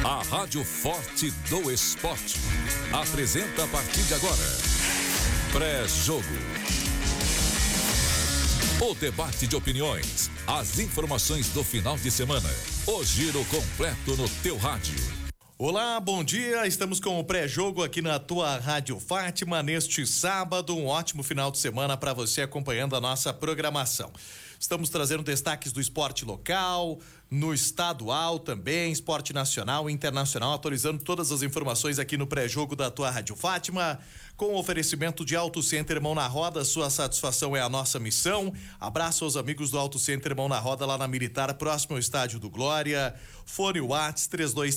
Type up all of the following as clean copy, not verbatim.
A Rádio Forte do Esporte apresenta a partir de agora Pré-jogo. O debate de opiniões, as informações do final de semana, o giro completo no teu rádio. Olá, bom dia, estamos com o pré-jogo aqui na tua Rádio Fátima neste sábado, um ótimo final de semana para você acompanhando a nossa programação. Estamos trazendo destaques do esporte local, no estadual também, esporte nacional e internacional, atualizando todas as informações aqui no pré-jogo da tua Rádio Fátima, com o oferecimento de Auto Center Mão na Roda, sua satisfação é a nossa missão. Abraço aos amigos do Auto Center Mão na Roda, lá na Militar, próximo ao Estádio do Glória. Fone Whats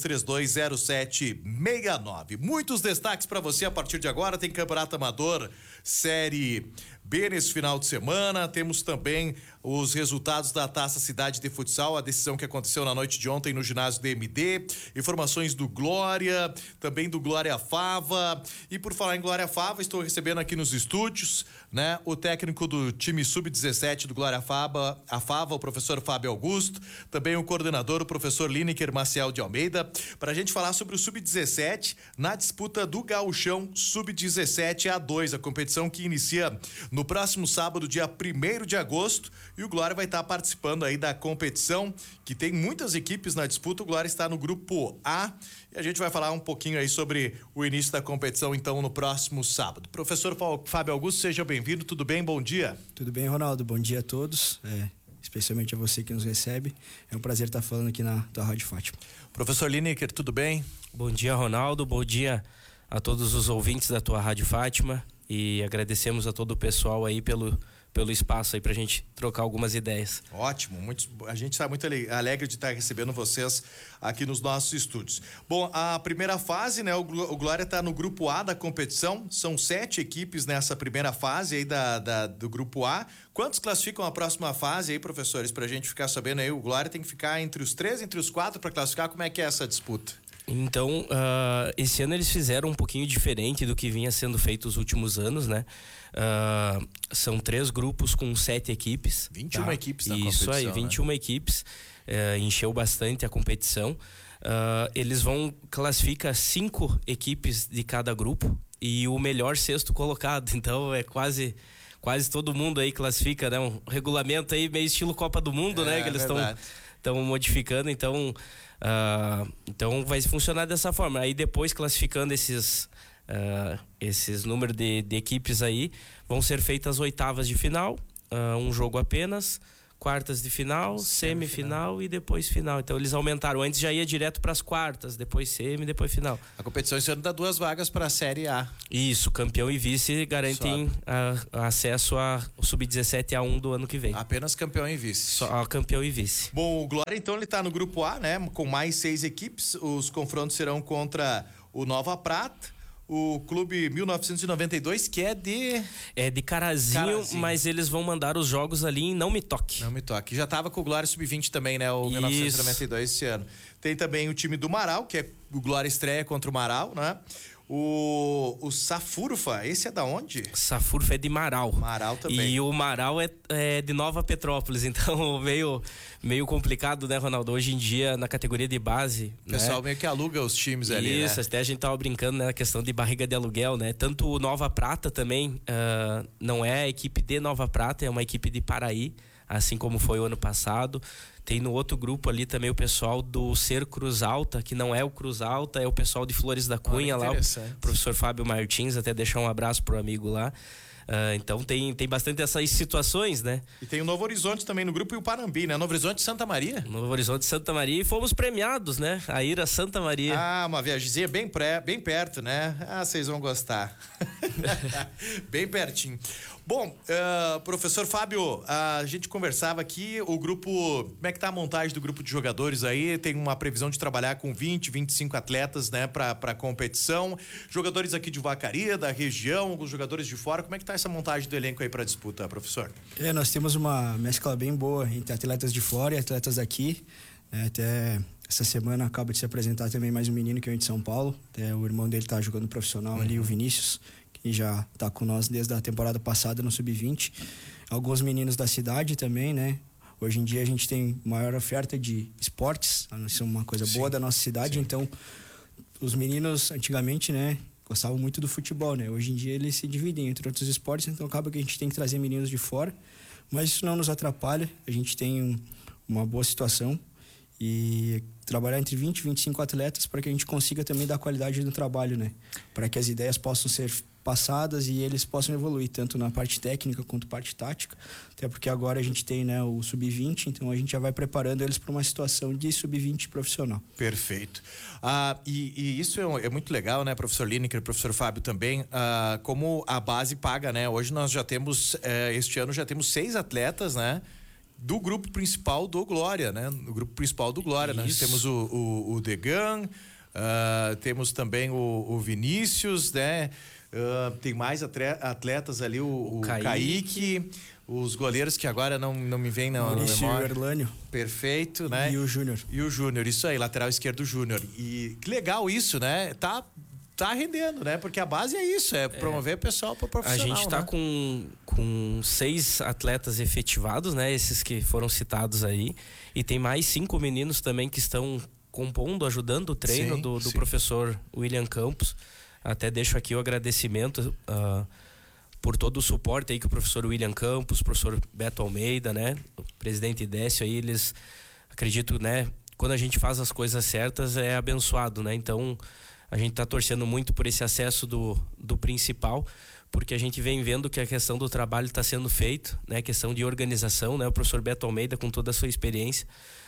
32320769. Muitos destaques para você a partir de agora. Tem Campeonato Amador Série B nesse final de semana. Temos também os resultados da Taça Cidade de Futsal, a decisão que aconteceu na noite de ontem no ginásio DMD, informações do Glória, também do Glória Fava. E por falar em Glória Fava, estou recebendo aqui nos estúdios, né, o técnico do time sub-17 do Glória Fava, o professor Fábio Augusto, também o coordenador, o professor Lineker Maciel de Almeida, para a gente falar sobre o sub-17 na disputa do Gauchão sub-17 A2, a competição que inicia no próximo sábado, dia 1º de agosto, e o Glória vai estar participando aí da competição, que tem muitas equipes na disputa. O Glória está no grupo A e a gente vai falar um pouquinho aí sobre o início da competição, então, no próximo sábado. Professor Fábio Augusto, seja bem-vindo, tudo bem? Bom dia. Tudo bem, Ronaldo, bom dia a todos, especialmente a você que nos recebe. É um prazer estar falando aqui na tua Rádio Fátima. Professor Lineker, tudo bem? Bom dia, Ronaldo, bom dia a todos os ouvintes da tua Rádio Fátima e agradecemos a todo o pessoal aí pelo espaço aí pra gente trocar algumas ideias. Ótimo, a gente está muito alegre de estar recebendo vocês aqui nos nossos estúdios. Bom, a primeira fase, né, o Glória está no grupo A da competição, são 7 equipes nessa primeira fase aí do grupo A. Quantos classificam a próxima fase aí, professores, pra gente ficar sabendo aí? O Glória tem que ficar entre os 3, entre os 4 para classificar. Como é que é essa disputa? Então, esse ano eles fizeram um pouquinho diferente do que vinha sendo feito os últimos anos, né? São 3 grupos com 7 equipes. 21 equipes na competição. Isso aí, 21 né? equipes. Encheu bastante a competição. Eles vão classificar 5 equipes de cada grupo e o melhor 6º colocado. Então, é quase todo mundo aí classifica, né? Um regulamento aí meio estilo Copa do Mundo, né? Que eles estão modificando, então vai funcionar dessa forma. Aí depois, classificando esses números de equipes aí, vão ser feitas as oitavas de final, um jogo apenas, quartas de final, semifinal e depois final. Então eles aumentaram, antes já ia direto para as quartas, depois semi, depois final. A competição esse ano dá 2 vagas para a Série A. Isso, campeão e vice garantem acesso ao sub-17 A1 do ano que vem. Apenas campeão e vice. Só campeão e vice. Bom, o Glória então ele tá no grupo A, né, com mais 6 equipes. Os confrontos serão contra o Nova Prata, o Clube 1992, que é de Carazinho, mas eles vão mandar os jogos ali em Não Me Toque. Não Me Toque. Já tava com o Glória Sub-20 também, né? O 1992 esse ano. Tem também o time do Marau, que é o Glória estreia contra o Marau, né? O Safurfa, esse é da onde? Safurfa é de Marau. Marau também. E o Marau é de Nova Petrópolis, então meio complicado, né, Ronaldo? Hoje em dia, na categoria de base... O pessoal meio que aluga os times ali, Isso, né? Até a gente tava brincando, né, na questão de barriga de aluguel, né? Tanto o Nova Prata também, não é a equipe de Nova Prata, é uma equipe de Paraí, assim como foi o ano passado. Tem no outro grupo ali também o pessoal do Ser Cruz Alta, que não é o Cruz Alta, é o pessoal de Flores da Cunha lá, o professor Fábio Martins, até deixar um abraço pro amigo lá. Então tem bastante essas situações, né? E tem o Novo Horizonte também no grupo e o Panambi, né? Novo Horizonte e Santa Maria. Novo Horizonte e Santa Maria, e fomos premiados, né? A ir a Santa Maria. Uma viagemzinha bem perto, né? Vocês vão gostar. Bem pertinho. Bom, professor Fábio, a gente conversava aqui, o grupo, como é que tá a montagem do grupo de jogadores aí? Tem uma previsão de trabalhar com 25 atletas, né, pra competição. Jogadores aqui de Vacaria, da região, alguns jogadores de fora. Como é que tá essa montagem do elenco aí pra disputa, professor? Nós temos uma mescla bem boa entre atletas de fora e atletas daqui. Até essa semana acaba de se apresentar também mais um menino que é de São Paulo. Até o irmão dele tá jogando profissional ali, o Vinícius, que já tá com nós desde a temporada passada no Sub-20. Alguns meninos da cidade também, né? Hoje em dia a gente tem maior oferta de esportes, isso é uma coisa boa da nossa cidade, então os meninos antigamente, né, gostavam muito do futebol, né? Hoje em dia eles se dividem entre outros esportes, então acaba que a gente tem que trazer meninos de fora, mas isso não nos atrapalha, a gente tem uma boa situação e trabalhar entre 20 e 25 atletas para que a gente consiga também dar qualidade no trabalho, né? Para que as ideias possam ser passadas e eles possam evoluir, tanto na parte técnica quanto parte tática, até porque agora a gente tem, né, o sub-20, então a gente já vai preparando eles para uma situação de sub-20 profissional. Perfeito. E isso é muito legal, né, professor Lineker, professor Fábio também, como a base paga, né? Hoje nós já temos, este ano já temos 6 atletas, né? Do grupo principal do Glória, né? No grupo principal do Glória, nós temos o Degan, temos também o Vinícius, né? Tem mais atletas ali, o Kaique, os goleiros que agora não me vem na memória. O Erlânio. Perfeito, né? E o Júnior. Isso aí, lateral esquerdo Júnior. E que legal isso, né? Tá rendendo, né? Porque a base é isso, promover o pessoal para profissional. A gente tá, né, com 6 atletas efetivados, né? Esses que foram citados aí. E tem mais 5 meninos também que estão compondo, ajudando o treino do professor William Campos. Até deixo aqui o agradecimento por todo o suporte aí que o professor William Campos, o professor Beto Almeida, né? O presidente Décio aí, eles, acredito, né? Quando a gente faz as coisas certas é abençoado, né? Então a gente tá torcendo muito por esse acesso do principal, porque a gente vem vendo que a questão do trabalho está sendo feito, né? Questão de organização, né? O professor Beto Almeida, com toda a sua experiência,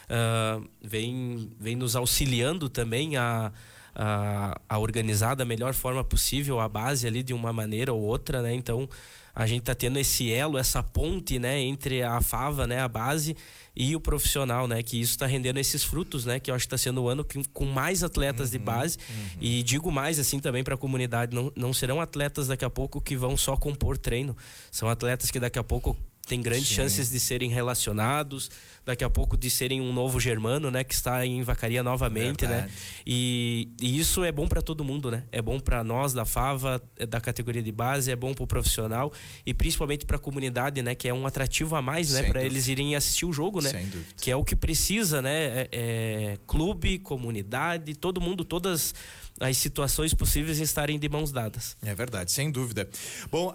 vem nos auxiliando também a organizar da melhor forma possível a base ali de uma maneira ou outra, né? Então a gente tá tendo esse elo, essa ponte, né, entre a FAVA, né, a base, e o profissional, né, que isso tá rendendo esses frutos, né, que eu acho que tá sendo o ano com mais atletas de base. E digo mais assim também para a comunidade, não serão atletas daqui a pouco que vão só compor treino, são atletas que daqui a pouco tem grandes chances de serem relacionados, daqui a pouco de serem um novo Germano, né, que está em Vacaria novamente, né? E isso é bom para todo mundo, né? É bom para nós da FAVA, da categoria de base, é bom para o profissional e principalmente para a comunidade, né, que é um atrativo a mais, né, para eles irem assistir o jogo, né? Que é o que precisa, né? Clube, comunidade, todo mundo, todas as situações possíveis estarem de mãos dadas. É verdade, sem dúvida. Bom,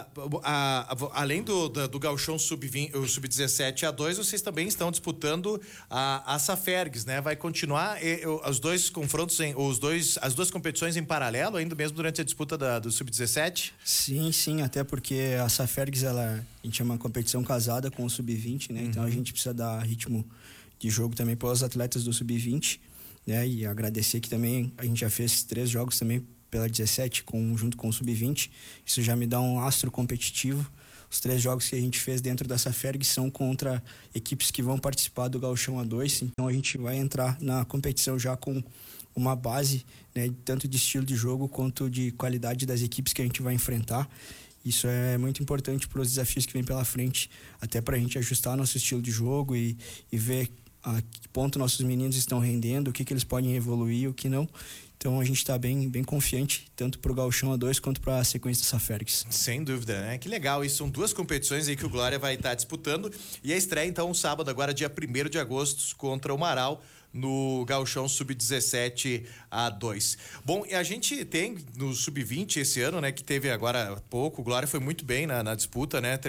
além do Gauchão Sub-20, o Sub-17 A2, vocês também estão disputando a Safergues, né? Vai continuar os dois confrontos, as duas competições em paralelo, ainda mesmo durante a disputa do Sub-17? Sim, até porque a Safergues, a gente é uma competição casada com o Sub-20, né? Então a gente precisa dar ritmo de jogo também para os atletas do Sub-20. Né? E agradecer que também a gente já fez 3 jogos também pela 17 junto com o Sub-20. Isso já me dá um astro competitivo. Os 3 jogos que a gente fez dentro dessa Ferg são contra equipes que vão participar do Gauchão A2. Então a gente vai entrar na competição já com uma base, né, tanto de estilo de jogo quanto de qualidade das equipes que a gente vai enfrentar. Isso é muito importante para os desafios que vem pela frente, até para a gente ajustar nosso estilo de jogo e ver a que ponto nossos meninos estão rendendo, o que eles podem evoluir, o que não. Então a gente está bem confiante, tanto para o Gauchão A2 quanto para a sequência da Safergues. Sem dúvida, né? Que legal. E são 2 competições aí que o Glória vai estar disputando. E a estreia, então, sábado, agora, dia 1º de agosto, contra o Marau, no Gauchão Sub-17 A2. Bom, e a gente tem no Sub-20 esse ano, né, que teve agora há pouco, o Glória foi muito bem na disputa, né,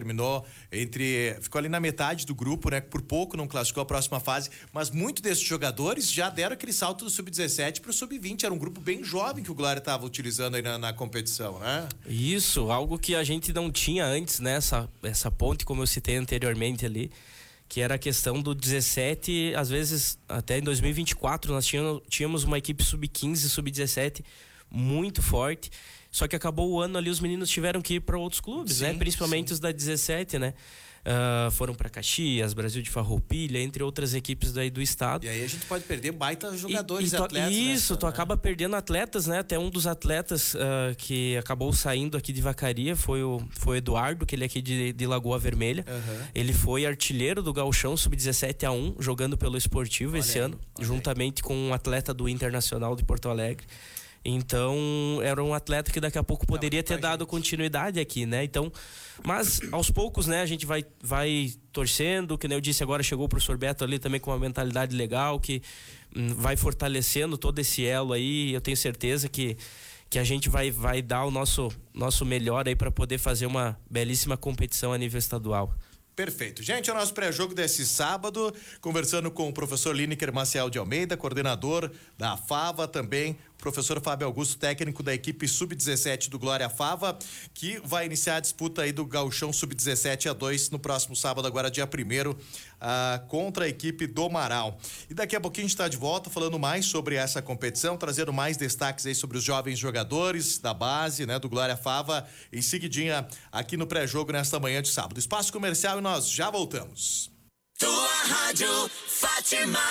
ficou ali na metade do grupo, né, por pouco não classificou a próxima fase, mas muitos desses jogadores já deram aquele salto do Sub-17 para o Sub-20, era um grupo bem jovem que o Glória estava utilizando aí na competição, né? Isso, algo que a gente não tinha antes, né, essa ponte, como eu citei anteriormente ali, que era a questão do 17, às vezes até em 2024 nós tínhamos uma equipe sub-15, sub-17 muito forte, só que acabou o ano ali, os meninos tiveram que ir para outros clubes, né? Principalmente os da 17, né? Foram para Caxias, Brasil de Farroupilha, entre outras equipes daí do estado. E aí a gente pode perder baita jogadores, atletas. Isso, tu acaba perdendo atletas, né? Até um dos atletas que acabou saindo aqui de Vacaria foi o Eduardo, que ele é aqui de Lagoa Vermelha. Ele foi artilheiro do Gauchão Sub-17 A1, jogando pelo Esportivo esse ano, juntamente com um atleta do Internacional de Porto Alegre. Então, era um atleta que daqui a pouco poderia ter dado continuidade aqui, né? Então, mas aos poucos, né, a gente vai torcendo, que nem eu disse, agora chegou o professor Beto ali também com uma mentalidade legal, que vai fortalecendo todo esse elo aí. Eu tenho certeza que a gente vai dar o nosso melhor aí para poder fazer uma belíssima competição a nível estadual. Perfeito. Gente, é o nosso pré-jogo desse sábado, conversando com o professor Lineker Maciel de Almeida, coordenador da FAVA, também professor Fábio Augusto, técnico da equipe Sub-17 do Glória Fava, que vai iniciar a disputa aí do Gauchão Sub-17 A2 no próximo sábado, agora dia 1º, contra a equipe do Marau. E daqui a pouquinho a gente está de volta falando mais sobre essa competição, trazendo mais destaques aí sobre os jovens jogadores da base, né, do Glória Fava, em seguidinha aqui no pré-jogo nesta manhã de sábado. Espaço comercial e nós já voltamos. Tua Rádio Fátima.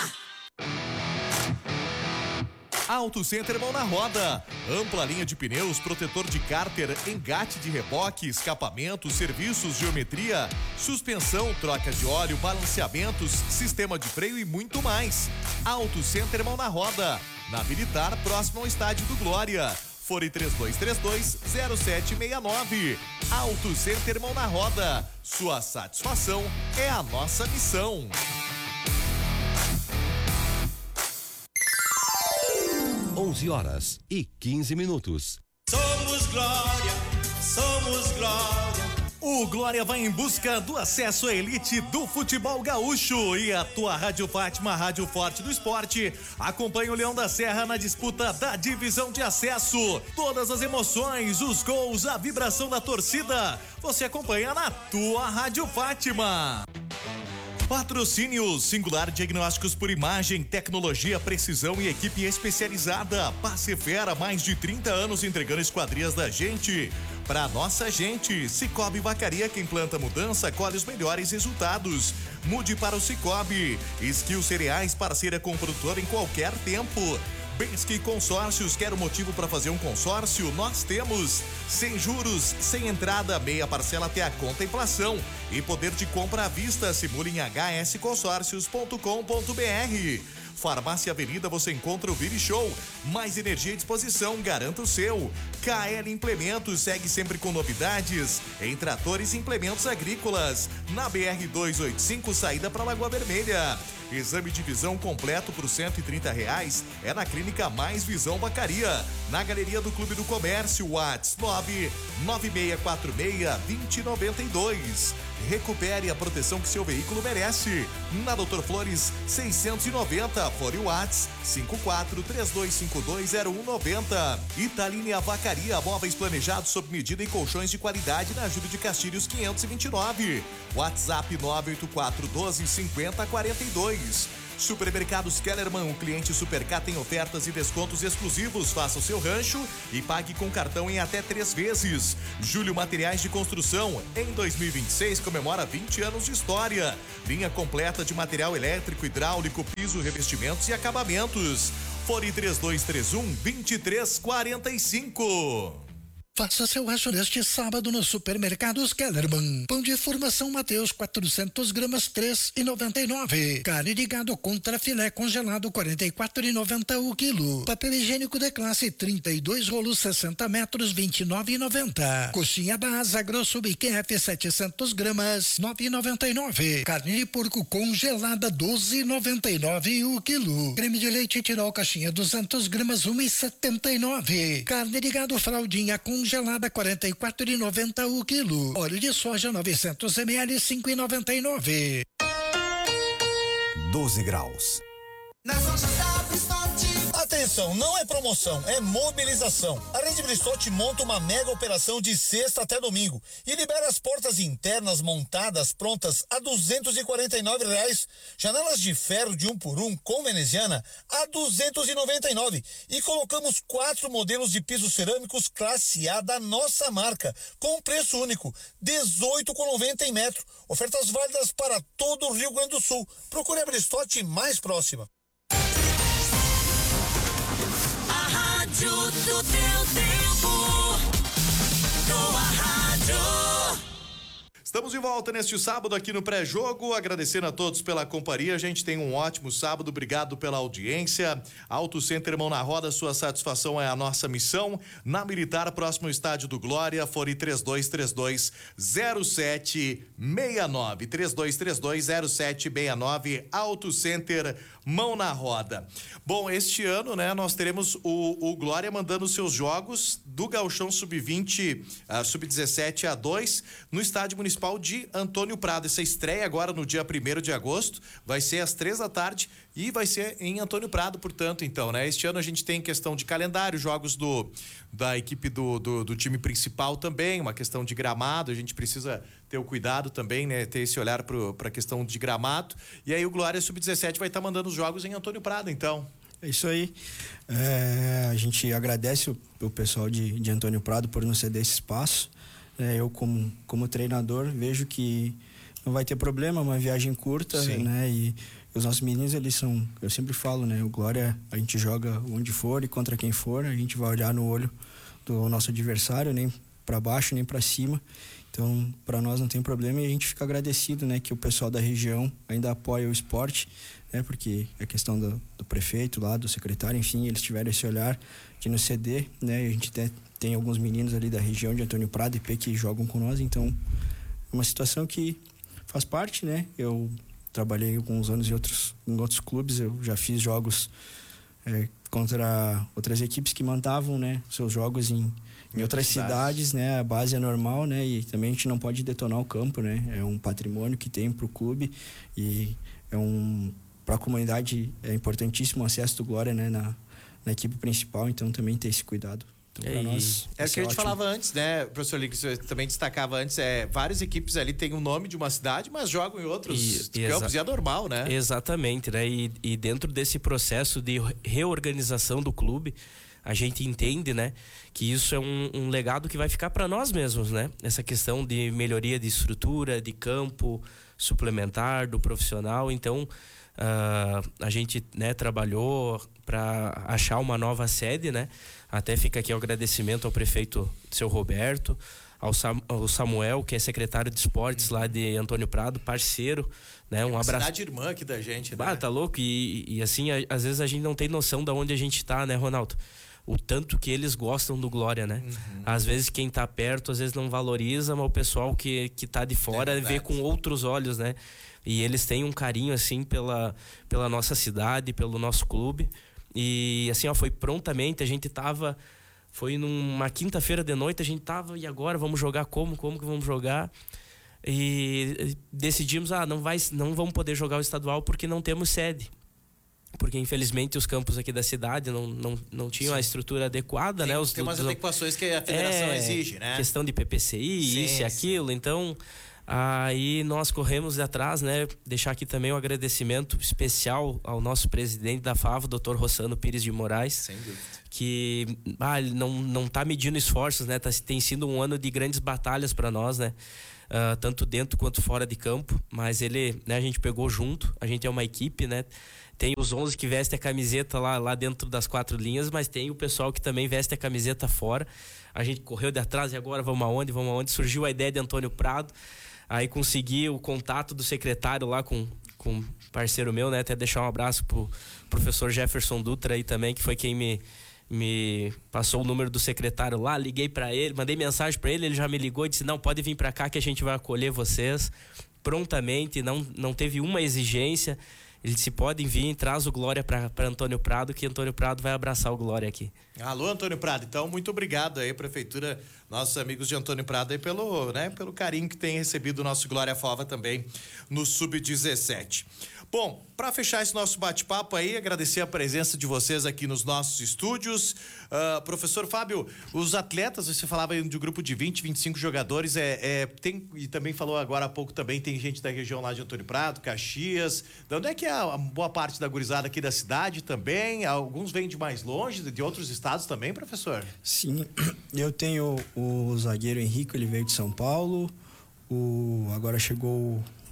Auto Center Mão na Roda, ampla linha de pneus, protetor de cárter, engate de reboque, escapamento, serviços, geometria, suspensão, troca de óleo, balanceamentos, sistema de freio e muito mais. Auto Center Mão na Roda, na Militar, próximo ao estádio do Glória. Fone 3232-0769. Auto Center Mão na Roda, sua satisfação é a nossa missão. 11h15. Somos Glória, somos Glória. O Glória vai em busca do acesso à elite do futebol gaúcho e a tua Rádio Fátima, Rádio Forte do Esporte, acompanha o Leão da Serra na disputa da divisão de acesso. Todas as emoções, os gols, a vibração da torcida, você acompanha na tua Rádio Fátima. Patrocínio Singular Diagnósticos por Imagem, tecnologia, precisão e equipe especializada. Passe Fera, mais de 30 anos entregando esquadrias da gente. Pra nossa gente, Cicobi Vacaria, quem planta mudança, colhe os melhores resultados. Mude para o Cicobi. Skill Cereais, parceira com o produtor em qualquer tempo. Bensky Consórcios, quer um motivo para fazer um consórcio? Nós temos. Sem juros, sem entrada, meia parcela até a contemplação. E poder de compra à vista, simule em hsconsórcios.com.br. Farmácia Avenida, você encontra o Vire Show. Mais energia e disposição, garanta o seu. KL Implementos, segue sempre com novidades em tratores e implementos agrícolas. Na BR-285, saída para Lagoa Vermelha. Exame de visão completo por R$130 é na Clínica Mais Visão Vacaria. Na Galeria do Clube do Comércio, WhatsApp 99646-2092. Recupere a proteção que seu veículo merece. Na Doutor Flores 690, fora o WhatsApp 5432520190. Italine Vacaria, móveis planejados sob medida e colchões de qualidade na Júlio de Castilhos 529. WhatsApp 984125042. Supermercados Kellerman, o cliente Supercar tem ofertas e descontos exclusivos. Faça o seu rancho e pague com cartão em até 3 vezes. Júlio Materiais de Construção, em 2026 comemora 20 anos de história. Linha completa de material elétrico, hidráulico, piso, revestimentos e acabamentos. Fone 3231-2345. Faça seu rancho neste sábado no Supermercados Kellerman. Pão de formação Mateus 400 gramas 3,99. Carne de gado contra filé congelado 44,90 o quilo. Papel higiênico de classe 32 rolos 60 metros 29,90. Coxinha da Asa Grosso BQF 700 gramas 9,99. Carne de porco congelada 12,99 o quilo. Creme de leite Tirol caixinha 200 gramas 1,79. Carne de gado fraldinha congelada 44,90 o quilo. Óleo de soja 900 ml 5,99. 12 graus. Nas lojas da Bristol. Atenção, não é promoção, é mobilização. A Rede Bristol monta uma mega operação de sexta até domingo e libera as portas internas montadas prontas a R$249. Janelas de ferro de 1x1 com veneziana a R$299. E colocamos 4 modelos de pisos cerâmicos classe A da nossa marca, com preço único, R$18,90 em metro. Ofertas válidas para todo o Rio Grande do Sul. Procure a Bristol mais próxima. Rádio do teu tempo. Tua rádio. Estamos de volta neste sábado aqui no pré-jogo, agradecendo a todos pela companhia. A gente tem um ótimo sábado, obrigado pela audiência. Auto Center Mão na Roda, sua satisfação é a nossa missão. Na Militar, próximo ao Estádio do Glória, fone 3232-0769. 3232-0769, Auto Center Mão na Roda. Bom, este ano, né, nós teremos o Glória mandando seus jogos do Gauchão Sub-20, Sub-17 A2, no Estádio Municipal de Antônio Prado. Essa estreia agora no dia 1º de agosto, vai ser às 15h e vai ser em Antônio Prado, portanto, então, né? Este ano a gente tem questão de calendário, jogos da equipe do time principal também, uma questão de gramado, a gente precisa ter o cuidado também, né? Ter esse olhar para a questão de gramado. E aí o Glória Sub-17 vai estar mandando os jogos em Antônio Prado, então. É isso aí. A gente agradece o pessoal de Antônio Prado por nos ceder esse espaço. Eu, como treinador, vejo que não vai ter problema, uma viagem curta, Sim. né? E os nossos meninos, eles são, eu sempre falo, né? O Glória, a gente joga onde for e contra quem for, a gente vai olhar no olho do nosso adversário, nem para baixo, nem para cima. Então, para nós não tem problema e a gente fica agradecido, né? Que o pessoal da região ainda apoia o esporte, né? Porque é questão do prefeito lá, do secretário, enfim, eles tiveram esse olhar de nos ceder, né? A gente tem alguns meninos ali da região de Antônio Prado e P que jogam com nós, então é uma situação que faz parte, né? Eu trabalhei alguns anos em outros clubes, eu já fiz jogos contra outras equipes que mandavam, né, seus jogos em outras cidades, né? A base é normal, né? E também a gente não pode detonar o campo, né? É um patrimônio que tem pro clube e para a comunidade é importantíssimo o acesso do Glória, né, na equipe principal, então também ter esse cuidado. Então, nós, é o que a gente falava antes, né, professor Link, você também destacava antes, várias equipes ali têm o nome de uma cidade, mas jogam em outros campos, e é normal, né? Exatamente, né? E dentro desse processo de reorganização do clube, a gente entende, né, que isso é um legado que vai ficar para nós mesmos, né? Essa questão de melhoria de estrutura, de campo suplementar, do profissional. Então, a gente, né, trabalhou para achar uma nova sede, né? Até fica aqui o agradecimento ao prefeito seu Roberto, ao Samuel, que é secretário de esportes lá de Antônio Prado, parceiro, né? Um abraço. Cidade irmã aqui da gente, né? Tá louco? E assim, às vezes a gente não tem noção de onde a gente tá, né, Ronaldo? O tanto que eles gostam do Glória, né? Às vezes quem tá perto, às vezes não valoriza, mas o pessoal que tá de fora vê com outros olhos, né? E eles têm um carinho, assim, pela nossa cidade, pelo nosso clube. E assim, foi prontamente, foi numa quinta-feira de noite, a gente tava, e agora vamos jogar como que vamos jogar? E decidimos, não vamos poder jogar o estadual porque não temos sede. Porque infelizmente os campos aqui da cidade não tinham a estrutura adequada, né? Tem umas adequações que a federação exige, né? Questão de PPCI, isso e aquilo, então... Aí nós corremos atrás, né? Deixar aqui também um agradecimento especial ao nosso presidente da FAVO, Dr. Rossano Pires de Moraes. Sem dúvida. Que ele não tá medindo esforços, né? Tem sido um ano de grandes batalhas para nós, né? Tanto dentro quanto fora de campo. Mas ele, né? A gente pegou junto, a gente é uma equipe, né? Tem os 11 que vestem a camiseta lá dentro das 4 linhas, mas tem o pessoal que também veste a camiseta fora. A gente correu de atrás e agora vamos aonde? Surgiu a ideia de Antônio Prado. Aí consegui o contato do secretário lá com um parceiro meu, né? Até deixar um abraço pro professor Jefferson Dutra aí também, que foi quem me passou o número do secretário lá. Liguei para ele, mandei mensagem para ele, ele já me ligou e disse: não, pode vir para cá que a gente vai acolher vocês prontamente. Não teve uma exigência. Ele disse: podem vir, traz o Glória para Antônio Prado, que Antônio Prado vai abraçar o Glória aqui. Alô, Antônio Prado. Então, muito obrigado aí, prefeitura, nossos amigos de Antônio Prado aí pelo carinho que tem recebido o nosso Glória Fova também no Sub-17. Bom, para fechar esse nosso bate-papo aí, agradecer a presença de vocês aqui nos nossos estúdios. Professor Fábio, os atletas, você falava aí de um grupo de 20, 25 jogadores, e também falou agora há pouco também, tem gente da região lá de Antônio Prado, Caxias. De onde é que é a boa parte da gurizada aqui da cidade também? Alguns vêm de mais longe, de outros estados também, professor? Sim, eu tenho o zagueiro Henrique, ele veio de São Paulo. Agora chegou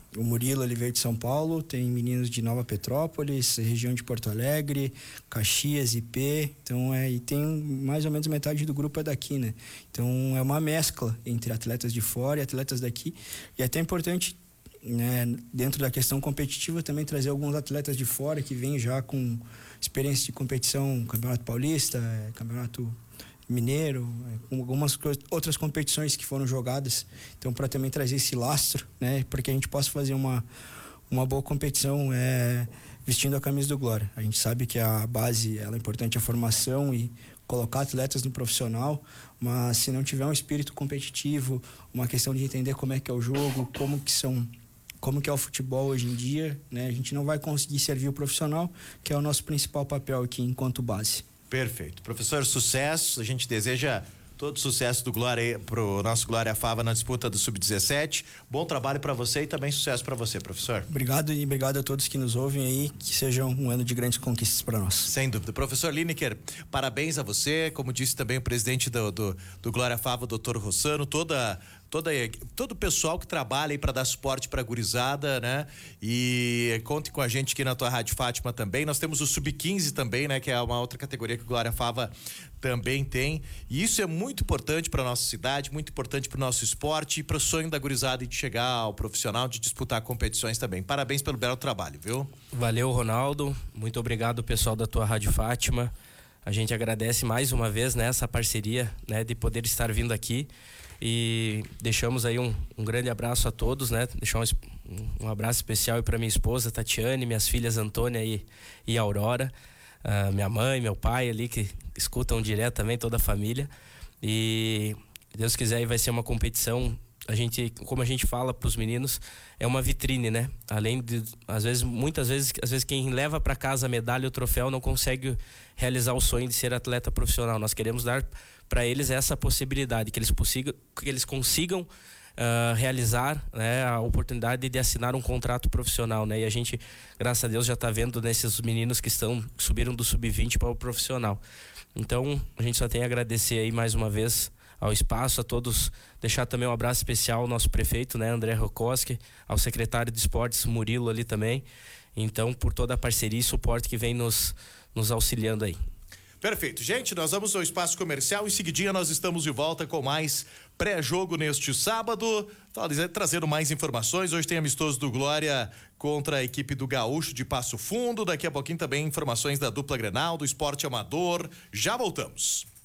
o Murilo, ele veio de São Paulo, tem meninos de Nova Petrópolis, região de Porto Alegre, Caxias, IP, então e tem mais ou menos metade do grupo é daqui, né? Então é uma mescla entre atletas de fora e atletas daqui, e é até importante, né, dentro da questão competitiva também trazer alguns atletas de fora que vêm já com experiência de competição, Campeonato Paulista, Campeonato Mineiro, com algumas outras competições que foram jogadas, então para também trazer esse lastro, né, para que a gente possa fazer uma boa competição vestindo a camisa do Glória. A gente sabe que a base ela é importante, a formação e colocar atletas no profissional, mas se não tiver um espírito competitivo, uma questão de entender como é que é o jogo, como que é o futebol hoje em dia, né, a gente não vai conseguir servir o profissional, que é o nosso principal papel aqui enquanto base. Perfeito. Professor, sucesso. A gente deseja todo sucesso do Glória pro nosso Glória Fava na disputa do Sub-17. Bom trabalho para você e também sucesso para você, professor. Obrigado e obrigado a todos que nos ouvem aí, que seja um ano de grandes conquistas para nós. Sem dúvida. Professor Lineker, parabéns a você, como disse também o presidente do Glória Fava, o Dr. Rossano, todo o pessoal que trabalha aí para dar suporte para a gurizada, né? E conte com a gente aqui na tua Rádio Fátima também. Nós temos o Sub-15 também, né? Que é uma outra categoria que o Glória Fava também tem. E isso é muito importante para nossa cidade, muito importante para o nosso esporte e para o sonho da gurizada de chegar ao profissional, de disputar competições também. Parabéns pelo belo trabalho, viu? Valeu, Ronaldo. Muito obrigado, pessoal da tua Rádio Fátima. A gente agradece mais uma vez, né, essa parceria, né, de poder estar vindo aqui. E deixamos aí um grande abraço a todos, né? Deixar um abraço especial para minha esposa Tatiane, minhas filhas Antônia e Aurora, minha mãe, meu pai ali que escutam direto também, toda a família. E Deus quiser, aí vai ser uma competição. Como a gente fala para os meninos, é uma vitrine, né? Além de, muitas vezes quem leva para casa a medalha e o troféu não consegue realizar o sonho de ser atleta profissional. Nós queremos dar para eles essa possibilidade, que eles consigam realizar, né, a oportunidade de assinar um contrato profissional, né? E a gente, graças a Deus, já está vendo nesses meninos que subiram do sub-20 para o profissional. Então, a gente só tem a agradecer aí mais uma vez ao espaço, a todos, deixar também um abraço especial ao nosso prefeito, né, André Rokoski, ao secretário de esportes, Murilo, ali também. Então, por toda a parceria e suporte que vem nos auxiliando aí. Perfeito. Gente, nós vamos ao espaço comercial. Em seguidinha nós estamos de volta com mais pré-jogo neste sábado, trazendo mais informações. Hoje tem amistoso do Glória contra a equipe do Gaúcho de Passo Fundo. Daqui a pouquinho também informações da dupla Grenal, do esporte amador. Já voltamos.